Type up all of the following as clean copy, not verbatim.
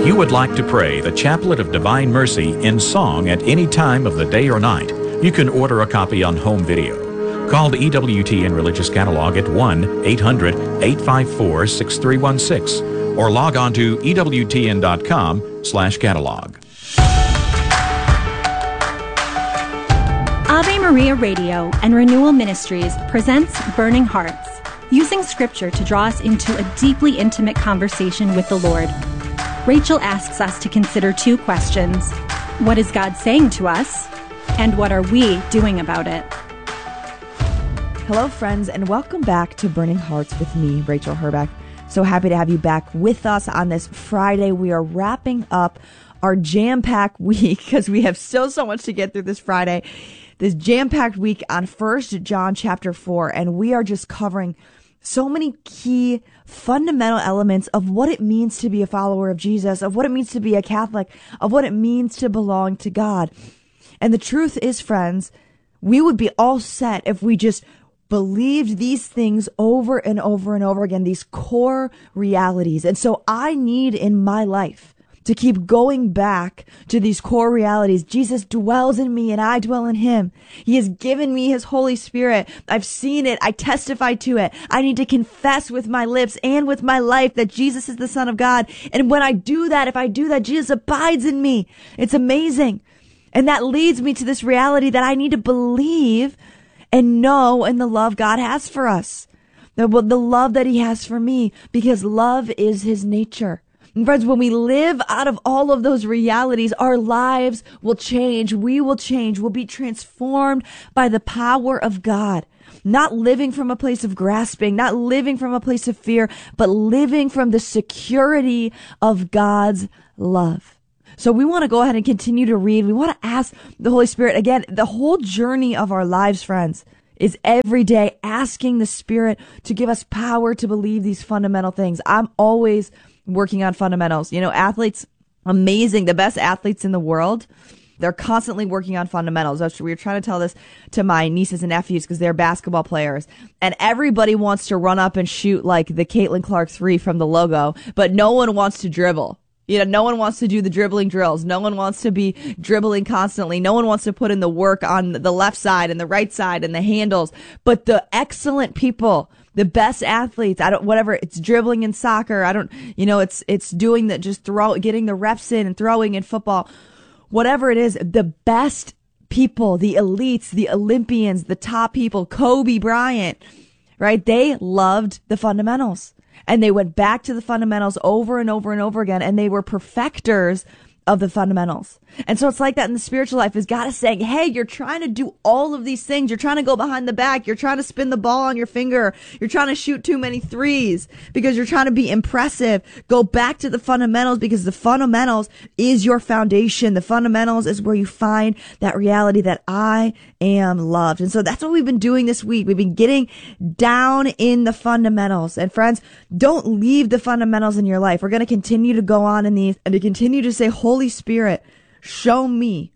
If you would like to pray the Chaplet of Divine Mercy in song at any time of the day or night, you can order a copy on home video. Call the EWTN Religious Catalog at 1-800-854-6316 or log on to EWTN.com/catalog. Ave Maria Radio and Renewal Ministries presents Burning Hearts, using Scripture to draw us into a deeply intimate conversation with the Lord. Rachel asks us to consider two questions. What is God saying to us? And what are we doing about it? Hello, friends, and welcome back to Burning Hearts with me, Rachel Herbeck. So happy to have you back with us on this Friday. We are wrapping up our jam-packed week because we have so much to get through this Friday. This jam-packed week on 1 John chapter 4, and we are just covering so many key fundamental elements of what it means to be a follower of Jesus, of what it means to be a Catholic, of what it means to belong to God. And the truth is, friends, we would be all set if we just believed these things over and over and over again, these core realities. And so I need in my life to keep going back to these core realities. Jesus dwells in me and I dwell in him. He has given me his Holy Spirit. I've seen it. I testify to it. I need to confess with my lips and with my life that Jesus is the Son of God. And when I do that, if I do that, Jesus abides in me. It's amazing. And that leads me to this reality that I need to believe and know in the love God has for us. The love that he has for me, because love is his nature. And friends, when we live out of all of those realities, our lives will change. We will change. We'll be transformed by the power of God. Not living from a place of grasping, not living from a place of fear, but living from the security of God's love. So we want to go ahead and continue to read. We want to ask the Holy Spirit. Again, the whole journey of our lives, friends, is every day asking the Spirit to give us power to believe these fundamental things. I'm always working on fundamentals. You know, athletes, amazing, the best athletes in the world, they're constantly working on fundamentals. We were trying to tell this to my nieces and nephews because they're basketball players. And everybody wants to run up and shoot like the Caitlin Clark 3 from the logo, but no one wants to dribble. You know, no one wants to do the dribbling drills. No one wants to be dribbling constantly. No one wants to put in the work on the left side and the right side and the handles. But the excellent people, the best athletes, whatever, it's dribbling in soccer. It's doing that, just getting the reps in and throwing in football. Whatever it is, the best people, the elites, the Olympians, the top people, Kobe Bryant, right? They loved the fundamentals. And they went back to the fundamentals over and over and over again, and they were perfecters of the fundamentals. And so it's like that in the spiritual life, is God is saying, hey, you're trying to do all of these things. You're trying to go behind the back. You're trying to spin the ball on your finger. You're trying to shoot too many threes because you're trying to be impressive. Go back to the fundamentals, because the fundamentals is your foundation. The fundamentals is where you find that reality that I am loved. And so that's what we've been doing this week. We've been getting down in the fundamentals. And friends, don't leave the fundamentals in your life. We're going to continue to go on in these and to continue to say, Holy Spirit, show me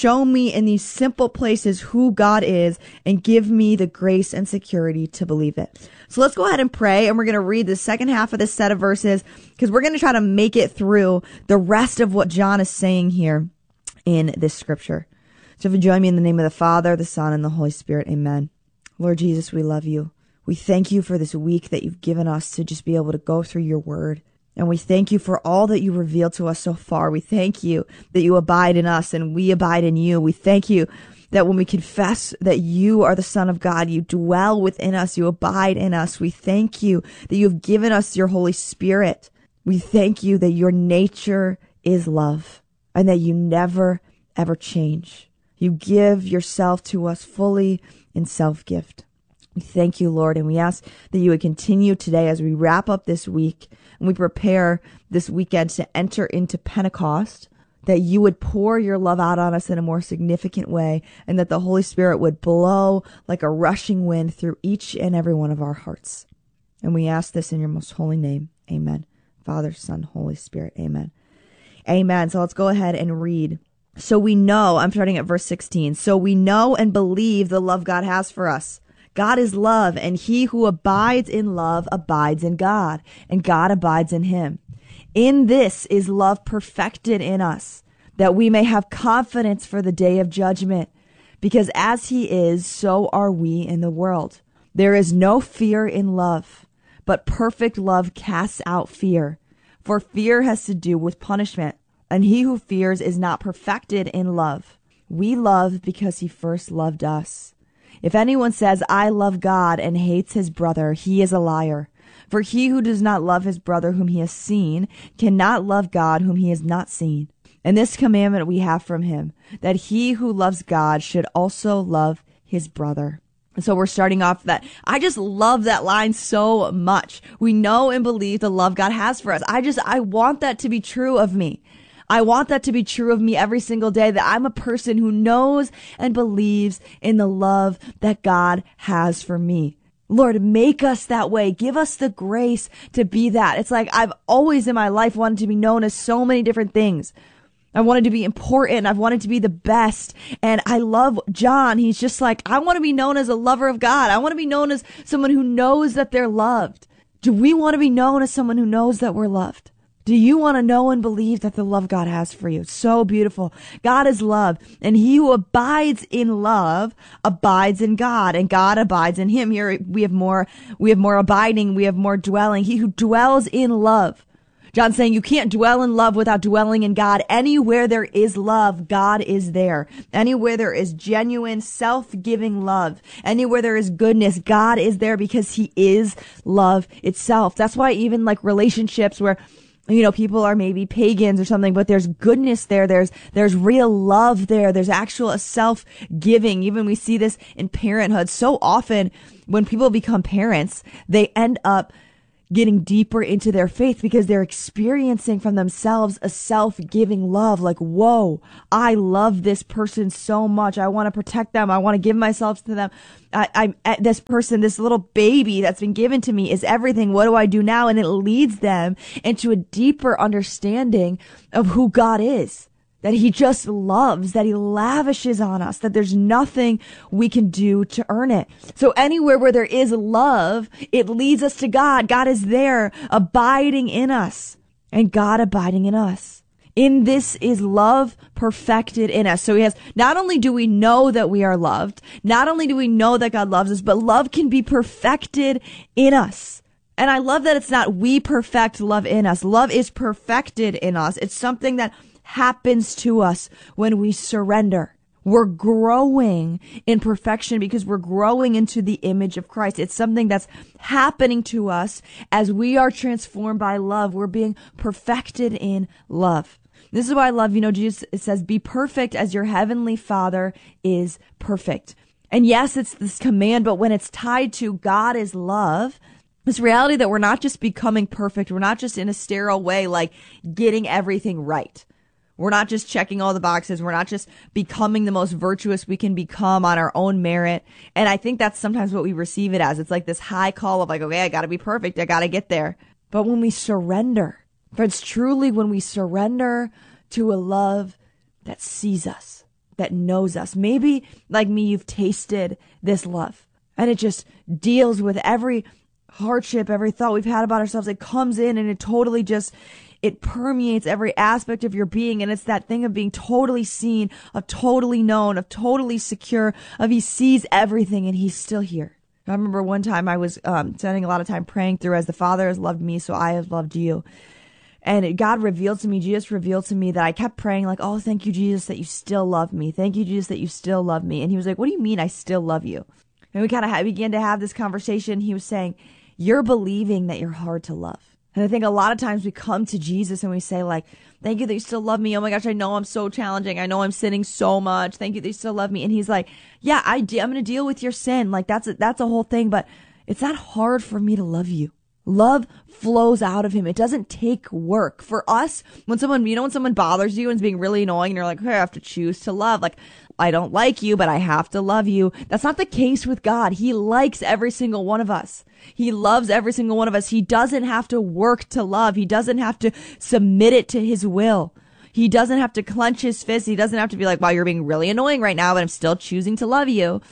in these simple places who God is, and give me the grace and security to believe it. So let's go ahead and pray, and we're going to read the second half of this set of verses, because we're going to try to make it through the rest of what John is saying here in this scripture. So if you join me in the name of the Father, the Son, and the Holy Spirit, amen. Lord Jesus, we love you. We thank you for this week that you've given us to just be able to go through your word. And we thank you for all that you revealed to us so far. We thank you that you abide in us and we abide in you. We thank you that when we confess that you are the Son of God, you dwell within us, you abide in us. We thank you that you have given us your Holy Spirit. We thank you that your nature is love and that you never, ever change. You give yourself to us fully in self-gift. We thank you, Lord, and we ask that you would continue today as we wrap up this week and we prepare this weekend to enter into Pentecost, that you would pour your love out on us in a more significant way, and that the Holy Spirit would blow like a rushing wind through each and every one of our hearts. And we ask this in your most holy name. Amen. Father, Son, Holy Spirit. Amen. Amen. So let's go ahead and read. So we know, I'm starting at verse 16. So we know and believe the love God has for us. God is love, and he who abides in love abides in God, and God abides in him. In this is love perfected in us, that we may have confidence for the day of judgment. Because as he is, so are we in the world. There is no fear in love, but perfect love casts out fear. For fear has to do with punishment, and he who fears is not perfected in love. We love because he first loved us. If anyone says, I love God, and hates his brother, he is a liar. For he who does not love his brother whom he has seen cannot love God whom he has not seen. And this commandment we have from him, that he who loves God should also love his brother. And so we're starting off that. I just love that line so much. We know and believe the love God has for us. I want that to be true of me. I want that to be true of me every single day, that I'm a person who knows and believes in the love that God has for me. Lord, make us that way. Give us the grace to be that. It's like I've always in my life wanted to be known as so many different things. I wanted to be important. I've wanted to be the best. And I love John. He's just like, I want to be known as a lover of God. I want to be known as someone who knows that they're loved. Do we want to be known as someone who knows that we're loved? Do you want to know and believe that the love God has for you? So beautiful. God is love, and he who abides in love abides in God, and God abides in him. Here we have more abiding, we have more dwelling. He who dwells in love. John's saying you can't dwell in love without dwelling in God. Anywhere there is love, God is there. Anywhere there is genuine, self-giving love, anywhere there is goodness, God is there because he is love itself. That's why even like relationships where, you know, people are maybe pagans or something, but there's goodness there. There's real love there. There's actual self-giving. Even we see this in parenthood. So often when people become parents, they end up getting deeper into their faith because they're experiencing from themselves a self-giving love. Like, whoa, I love this person so much. I want to protect them. I want to give myself to them. This person, this little baby that's been given to me is everything. What do I do now? And it leads them into a deeper understanding of who God is. That he just loves, that he lavishes on us, that there's nothing we can do to earn it. So anywhere where there is love, it leads us to God. God is there, abiding in us, and God abiding in us. In this is love perfected in us. So he has, not only do we know that we are loved, not only do we know that God loves us, but love can be perfected in us. And I love that it's not we perfect love in us. Love is perfected in us. It's something that happens to us when we surrender. We're growing in perfection because we're growing into the image of Christ. It's something that's happening to us as we are transformed by love. We're being perfected in love. This is why I love, Jesus, it says, be perfect as your heavenly Father is perfect. And yes, it's this command, but when it's tied to God is love, this reality that we're not just becoming perfect, we're not just in a sterile way, like getting everything right. We're not just checking all the boxes. We're not just becoming the most virtuous we can become on our own merit. And I think that's sometimes what we receive it as. It's like this high call of like, okay, I got to be perfect. I got to get there. But when we surrender, friends, truly when we surrender to a love that sees us, that knows us, maybe like me, you've tasted this love and it just deals with every hardship, every thought we've had about ourselves. It comes in and it totally just, it permeates every aspect of your being. And it's that thing of being totally seen, of totally known, of totally secure, of he sees everything and he's still here. I remember one time I was spending a lot of time praying through, as the Father has loved me, so I have loved you. And God revealed to me, Jesus revealed to me that I kept praying like, oh, thank you, Jesus, that you still love me. Thank you, Jesus, that you still love me. And he was like, what do you mean I still love you? And we kind of began to have this conversation. He was saying, you're believing that you're hard to love. And I think a lot of times we come to Jesus and we say like, thank you that you still love me. Oh my gosh, I know I'm so challenging. I know I'm sinning so much. Thank you that you still love me. And he's like, yeah, I'm going to deal with your sin. Like that's a whole thing, but it's not hard for me to love you. Love flows out of him. It doesn't take work. For us, when someone bothers you and is being really annoying and you're like, hey, I have to choose to love. Like, I don't like you, but I have to love you. That's not the case with God. He likes every single one of us. He loves every single one of us. He doesn't have to work to love. He doesn't have to submit it to his will. He doesn't have to clench his fist. He doesn't have to be like, wow, you're being really annoying right now, but I'm still choosing to love you.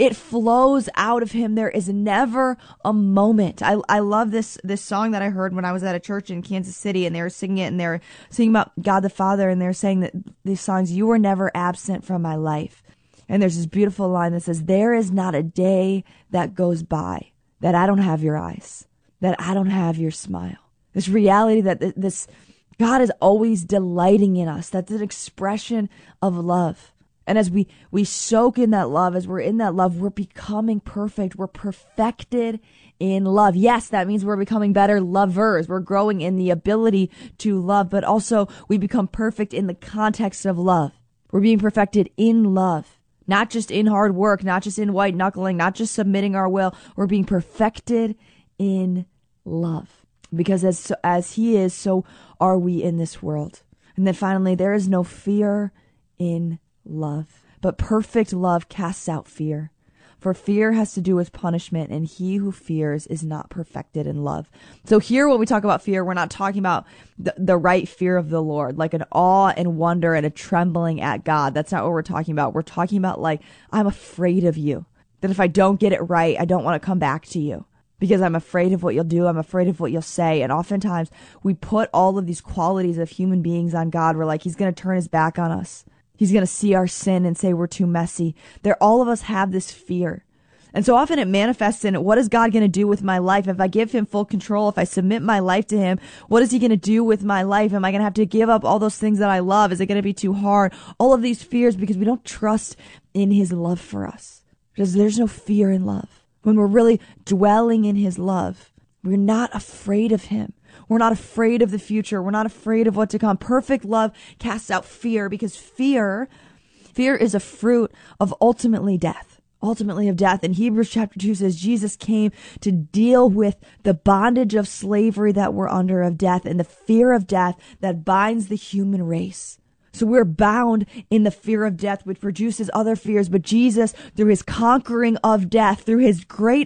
It flows out of him. There is never a moment. I love this song that I heard when I was at a church in Kansas City, and they were singing it, and they were singing about God the Father, and they were saying that these songs, you were never absent from my life. And there's this beautiful line that says, there is not a day that goes by that I don't have your eyes, that I don't have your smile. This reality that this God is always delighting in us. That's an expression of love. And as we soak in that love, as we're in that love, we're becoming perfect. We're perfected in love. Yes, that means we're becoming better lovers. We're growing in the ability to love, but also we become perfect in the context of love. We're being perfected in love, not just in hard work, not just in white knuckling, not just submitting our will. We're being perfected in love, because as he is, so are we in this world. And then finally, there is no fear in love, but perfect love casts out fear. For fear has to do with punishment, and he who fears is not perfected in love. So here, when we talk about fear, we're not talking about the right fear of the Lord, like an awe and wonder and a trembling at God. That's not what we're talking about. We're talking about like, I'm afraid of you, that if I don't get it right, I don't want to come back to you, because I'm afraid of what you'll do. I'm afraid of what you'll say. And oftentimes we put all of these qualities of human beings on God. We're like, he's going to turn his back on us. He's going to see our sin and say we're too messy. All of us have this fear. And so often it manifests in, what is God going to do with my life? If I give him full control, if I submit my life to him, what is he going to do with my life? Am I going to have to give up all those things that I love? Is it going to be too hard? All of these fears, because we don't trust in his love for us. Because there's no fear in love. When we're really dwelling in his love, we're not afraid of him. We're not afraid of the future. We're not afraid of what to come. Perfect love casts out fear, because fear is a fruit of ultimately death. Ultimately of death. And Hebrews chapter 2 says Jesus came to deal with the bondage of slavery that we're under, of death, and the fear of death that binds the human race. So we're bound in the fear of death, which produces other fears. But Jesus, through his conquering of death, through his great